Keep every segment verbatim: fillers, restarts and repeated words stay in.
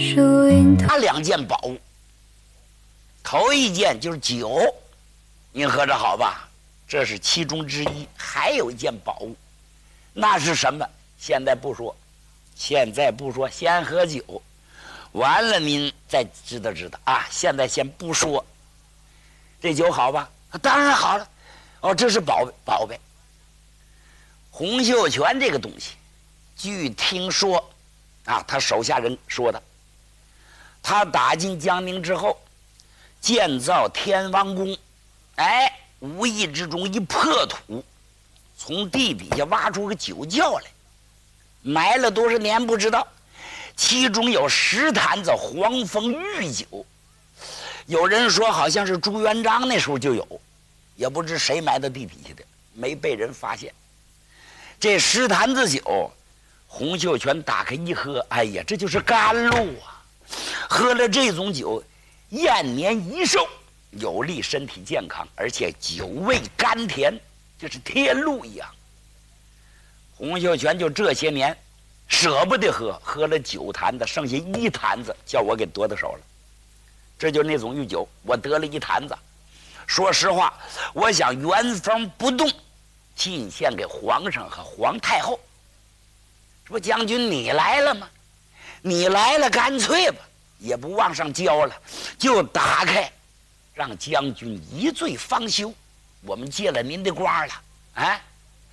哪两件宝物？头一件就是酒，您喝着好吧？这是其中之一。还有一件宝物，那是什么？现在不说，现在不说，先喝酒，完了您再知道知道啊。现在先不说，这酒好吧？当然好了。哦，这是宝贝，宝贝。洪秀全这个东西，据听说，啊，他手下人说的，他打进江宁之后，建造天王宫，哎，无意之中一破土，从地底下挖出个酒窖来，埋了多少年不知道，其中有十坛子黄蜂御酒，有人说好像是朱元璋那时候就有，也不知谁埋到地底下的，没被人发现。这十坛子酒，洪秀全打开一喝，哎呀，这就是甘露啊！喝了这种酒，延年益寿，有利身体健康，而且酒味甘甜，就是天露一样。洪秀全就这些年舍不得喝，喝了九坛子，剩下一坛子叫我给夺到手了。这就是那种御酒，我得了一坛子。说实话，我想原封不动进献给皇上和皇太后。说将军你来了吗？你来了，干脆吧，也不往上交了，就打开，让将军一醉方休。我们借了您的光了，啊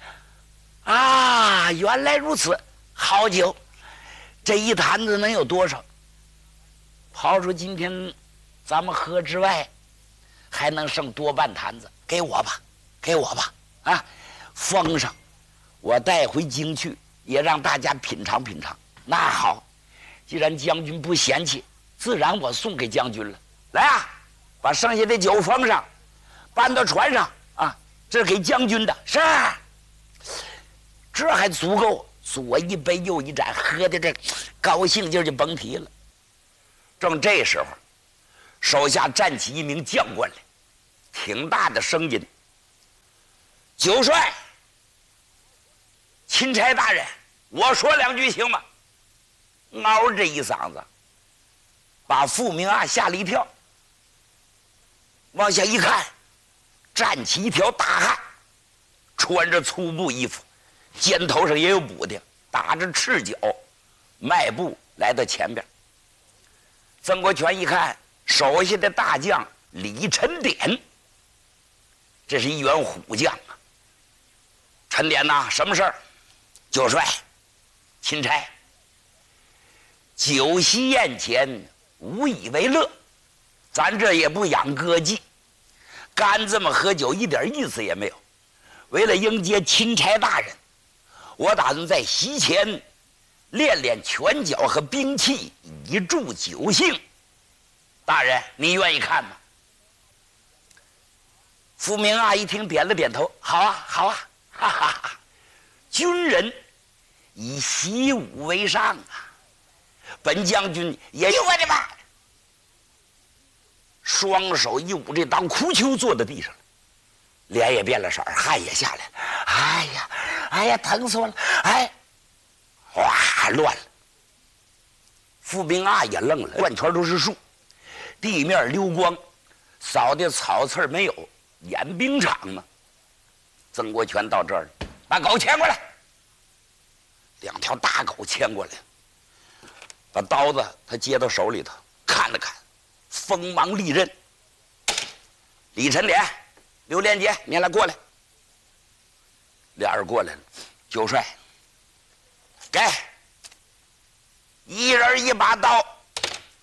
啊！原来如此，好酒。这一坛子能有多少？刨出今天咱们喝之外，还能剩多半坛子。给我吧，给我吧，啊！封上，我带回京去，也让大家品尝品尝。那好，既然将军不嫌弃，自然我送给将军了。来啊，把剩下的酒封上，搬到船上啊！这是给将军的。是，这还足够。左一杯右一盏，喝的这高兴劲儿就甭提了。正这时候，手下站起一名将官来，挺大的声音：“九帅，钦差大人，我说两句行吗？”嗷这一嗓子，把傅明啊吓了一跳。往下一看，站起一条大汉，穿着粗布衣服，肩头上也有补丁，打着赤脚，迈步来到前边。曾国荃一看，手下的大将李晨典，这是一员虎将啊。陈典呐，什么事儿？九帅，钦差，酒席宴前无以为乐，咱这也不养歌妓，干这么喝酒一点意思也没有。为了迎接钦差大人，我打算在席前练练拳脚和兵器，以助酒兴。大人，你愿意看吗？傅明啊一听，点了点头，好啊，好啊，哈哈哈！军人以习武为上啊，本将军也有我的吧。双手一捂这裆，哭丘坐在地上了，脸也变了色儿，汗也下来了。哎呀，哎呀，疼死我了！哎，哗，乱了。傅明啊也愣了，贯圈都是树，地面溜光，扫的草刺没有，演兵场嘛。曾国荃到这儿了，把狗牵过来。两条大狗牵过来，把刀子他接到手里头，看了看，锋芒利刃。李晨典、刘连杰，你来过来。俩人过来了，九帅，给一人一把刀。